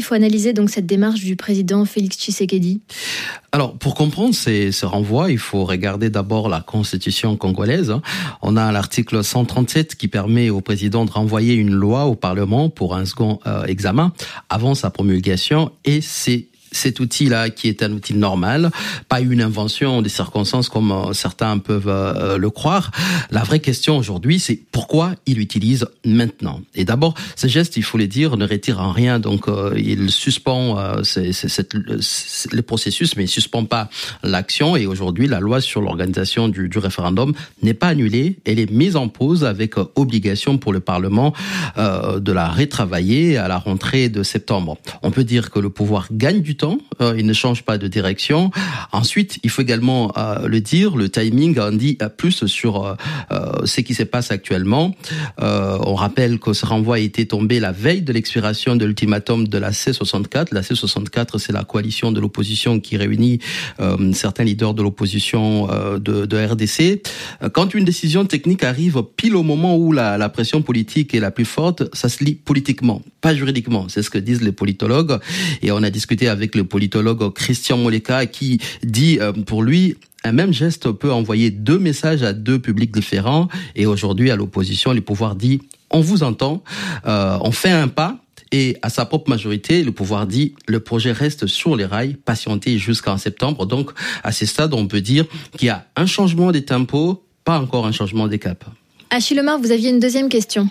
faut analyser donc cette démarche du président Félix Tshisekedi ? Alors, pour comprendre ce renvoi, il faut regarder d'abord la constitution congolaise. On a l'article 137 qui permet au président de renvoyer une loi au Parlement pour un second examen avant sa promulgation, et c'est cet outil-là qui est un outil normal, pas une invention des circonstances comme certains peuvent le croire. La vraie question aujourd'hui, c'est pourquoi il l'utilise maintenant. Et d'abord, ce geste, il faut le dire, ne retire en rien. Donc, il suspend le processus, mais il suspend pas l'action. Et aujourd'hui, la loi sur l'organisation du référendum n'est pas annulée. Elle est mise en pause avec obligation pour le Parlement de la retravailler à la rentrée de septembre. On peut dire que le pouvoir gagne du temps. Il ne change pas de direction. Ensuite, il faut également le dire, le timing en dit plus sur ce qui se passe actuellement. On rappelle que ce renvoi a été tombé la veille de l'expiration de l'ultimatum de la C64. La C64, c'est la coalition de l'opposition qui réunit certains leaders de l'opposition de RDC. Quand une décision technique arrive pile au moment où la pression politique est la plus forte, ça se lit politiquement, pas juridiquement. C'est ce que disent les politologues. Et on a discuté avec le politologue Christian Moleka qui dit pour lui, un même geste peut envoyer deux messages à deux publics différents. Et aujourd'hui, à l'opposition, le pouvoir dit on vous entend, on fait un pas. Et à sa propre majorité, le pouvoir dit le projet reste sur les rails, patienter jusqu'en septembre. Donc, à ce stade, on peut dire qu'il y a un changement des tempos, pas encore un changement des caps. Achille Lemar, vous aviez une deuxième question.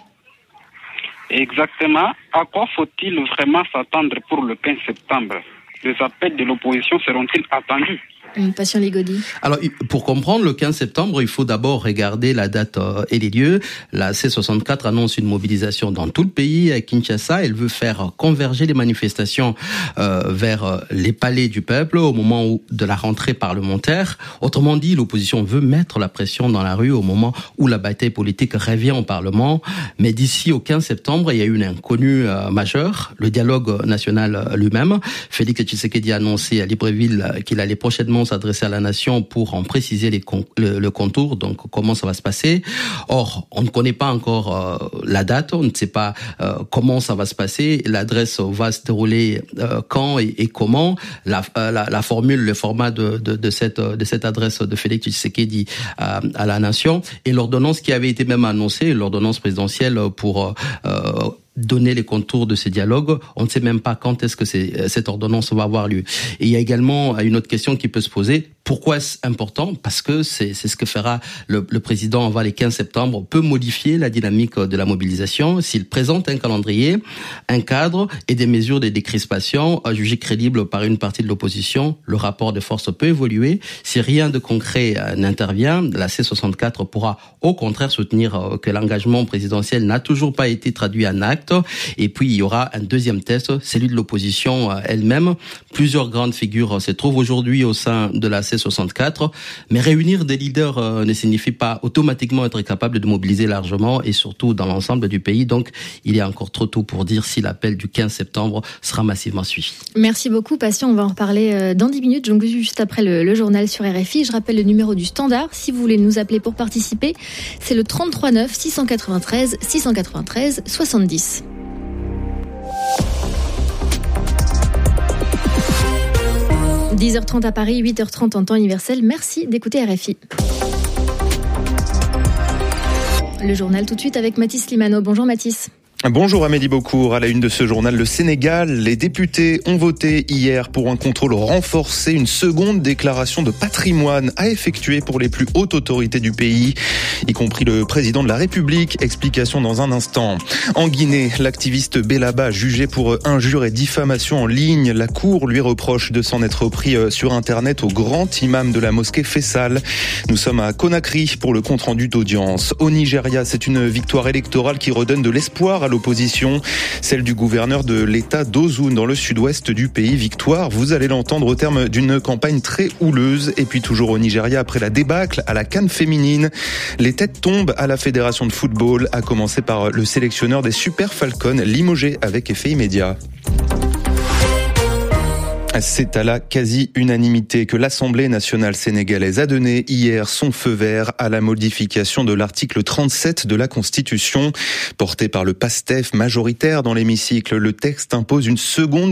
Exactement. À quoi faut-il vraiment s'attendre pour le 15 septembre ? Les appels de l'opposition seront-ils attendus ? Patient Ligodi. Alors, pour comprendre le 15 septembre, il faut d'abord regarder la date et les lieux. La C64 annonce une mobilisation dans tout le pays. À Kinshasa, elle veut faire converger les manifestations vers les palais du peuple au moment de la rentrée parlementaire. Autrement dit, l'opposition veut mettre la pression dans la rue au moment où la bataille politique revient au Parlement. Mais d'ici au 15 septembre, il y a une inconnue majeure, le dialogue national lui-même. Félix Tshisekedi a annoncé à Libreville qu'il allait prochainement s'adresser à la nation pour en préciser le contour, donc comment ça va se passer. Or, on ne connaît pas encore la date, on ne sait pas comment ça va se passer, l'adresse va se dérouler quand et comment, la formule, le format de cette adresse de Félix Tshisekedi à la nation, et l'ordonnance qui avait été même annoncée, l'ordonnance présidentielle pour donner les contours de ces dialogues. On ne sait même pas quand est-ce que cette ordonnance va avoir lieu. Et il y a également une autre question qui peut se poser. Pourquoi est-ce important ? Parce que c'est ce que fera le président avant les 15 septembre. On peut modifier la dynamique de la mobilisation s'il présente un calendrier, un cadre et des mesures de décrispation jugées crédibles par une partie de l'opposition. Le rapport de force peut évoluer. Si rien de concret n'intervient, la C64 pourra au contraire soutenir que l'engagement présidentiel n'a toujours pas été traduit en acte. Et puis, il y aura un deuxième test, celui de l'opposition elle-même. Plusieurs grandes figures se trouvent aujourd'hui au sein de la C64, mais réunir des leaders ne signifie pas automatiquement être capable de mobiliser largement et surtout dans l'ensemble du pays. Donc, il est encore trop tôt pour dire si l'appel du 15 septembre sera massivement suivi. Merci beaucoup, Patient. On va en reparler dans 10 minutes, donc juste après le journal sur RFI. Je rappelle le numéro du standard. Si vous voulez nous appeler pour participer, c'est le 33 9 693 693 70. 10h30 à Paris, 8h30 en temps universel. Merci d'écouter RFI. Le journal tout de suite avec Mathis Limano. Bonjour Mathis. Bonjour Amélie Beaucourt. À la une de ce journal, le Sénégal, les députés ont voté hier pour un contrôle renforcé. Une seconde déclaration de patrimoine à effectuer pour les plus hautes autorités du pays, y compris le président de la République. Explication dans un instant. En Guinée, l'activiste Bellaba jugé pour injure et diffamation en ligne. La cour lui reproche de s'en être pris sur Internet au grand imam de la mosquée Fessal. Nous sommes à Conakry pour le compte-rendu d'audience. Au Nigeria, c'est une victoire électorale qui redonne de l'espoir à l'opposition, celle du gouverneur de l'État d'Ozoun dans le sud-ouest du pays. Victoire, vous allez l'entendre, au terme d'une campagne très houleuse. Et puis toujours au Nigeria, après la débâcle à la CAN féminine, les têtes tombent à la fédération de football, à commencer par le sélectionneur des Super Falcons, limogé avec effet immédiat. C'est à la quasi-unanimité que l'Assemblée nationale sénégalaise a donné hier son feu vert à la modification de l'article 37 de la Constitution. Porté par le PASTEF majoritaire dans l'hémicycle, le texte impose une seconde